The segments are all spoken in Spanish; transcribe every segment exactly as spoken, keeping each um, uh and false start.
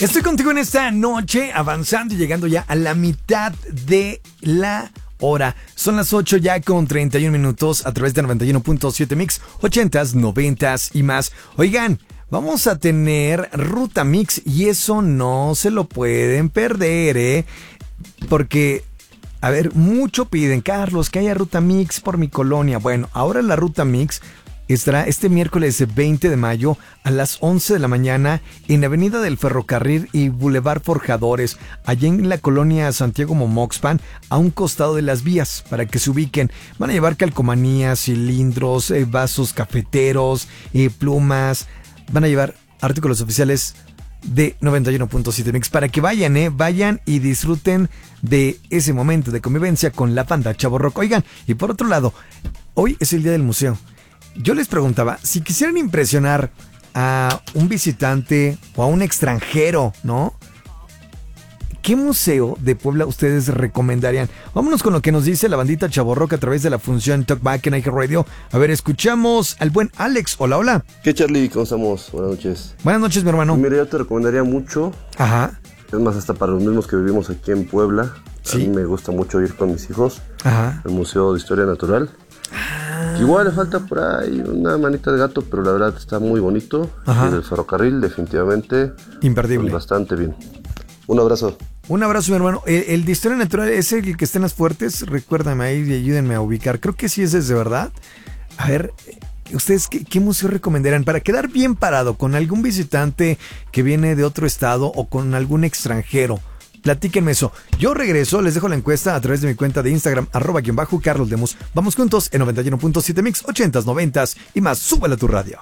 Estoy contigo en esta noche, avanzando y llegando ya a la mitad de la hora. Son las ocho ya con treinta y un minutos a través de noventa y uno punto siete Mix, ochentas, noventas y más. Oigan, vamos a tener Ruta Mix y eso no se lo pueden perder, ¿eh? Porque, a ver, mucho piden, Carlos, que haya Ruta Mix por mi colonia. Bueno, ahora la Ruta Mix estará este miércoles veinte de mayo a las once de la mañana en Avenida del Ferrocarril y Boulevard Forjadores, allá en la colonia Santiago Momoxpan, a un costado de las vías, para que se ubiquen. Van a llevar calcomanías, cilindros, eh, vasos cafeteros, eh, plumas. Van a llevar artículos oficiales de noventa y uno punto siete Mix para que vayan, eh, vayan y disfruten de ese momento de convivencia con la banda Chavo Rock. Oigan, y por otro lado, hoy es el día del museo. Yo les preguntaba, si quisieran impresionar a un visitante o a un extranjero, ¿no? ¿Qué museo de Puebla ustedes recomendarían? Vámonos con lo que nos dice la bandita Chavo Rock a través de la función Talkback en I G Radio. A ver, escuchamos al buen Alex. Hola, hola. ¿Qué, Charlie? ¿Cómo estamos? Buenas noches. Buenas noches, mi hermano. Mira, yo te recomendaría mucho. Ajá. Es más, hasta para los mismos que vivimos aquí en Puebla. Sí. A mí me gusta mucho ir con mis hijos. Ajá. Al Museo de Historia Natural. Igual le falta por ahí una manita de gato, pero la verdad está muy bonito. Ajá. Y del ferrocarril, definitivamente. Imperdible. Pues bastante bien. Un abrazo. Un abrazo, mi hermano. El, el de Historia Natural es el que está en Las Fuertes. Recuérdame ahí y ayúdenme a ubicar. Creo que sí es ese, ¿verdad? A ver, ¿ustedes qué, qué museo recomendarán para quedar bien parado con algún visitante que viene de otro estado o con algún extranjero? Platíquenme eso. Yo regreso, les dejo la encuesta a través de mi cuenta de Instagram, arroba guión bajo Carlos Lemus. Vamos juntos en noventa y uno punto siete Mix, ochentas, noventas y más. Súbele a tu radio.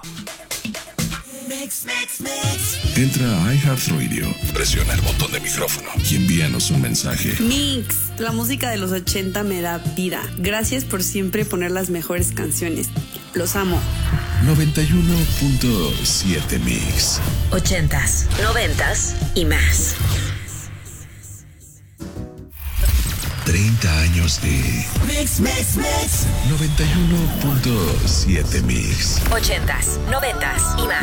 Mix, mix, mix. Entra a iHeartRadio, presiona el botón de micrófono y envíanos un mensaje. Mix, la música de los ochenta me da vida. Gracias por siempre poner las mejores canciones. Los amo. noventa y uno punto siete Mix. Ochentas, noventas y más. treinta años de Mix, mix, mix. noventa y uno punto siete Mix. Ochentas, noventas y más.